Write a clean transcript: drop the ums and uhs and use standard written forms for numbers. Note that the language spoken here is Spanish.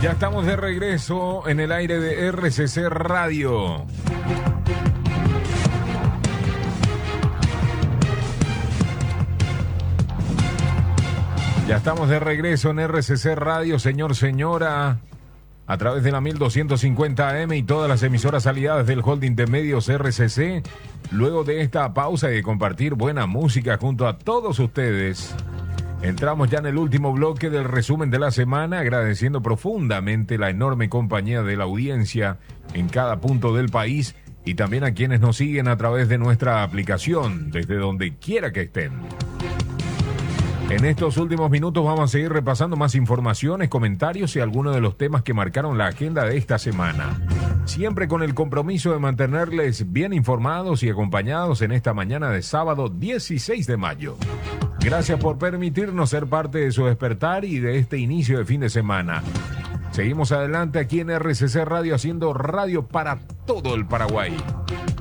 Ya estamos de regreso en el aire de RCC Radio. Ya estamos de regreso en RCC Radio, señor, señora, a través de la 1250 AM y todas las emisoras aliadas del holding de medios RCC. Luego de esta pausa y de compartir buena música junto a todos ustedes, entramos ya en el último bloque del resumen de la semana, agradeciendo profundamente la enorme compañía de la audiencia en cada punto del país y también a quienes nos siguen a través de nuestra aplicación, desde donde quiera que estén. En estos últimos minutos vamos a seguir repasando más informaciones, comentarios y algunos de los temas que marcaron la agenda de esta semana. Siempre con el compromiso de mantenerles bien informados y acompañados en esta mañana de sábado 16 de mayo. Gracias por permitirnos ser parte de su despertar y de este inicio de fin de semana. Seguimos adelante aquí en RCC Radio, haciendo radio para todo el Paraguay.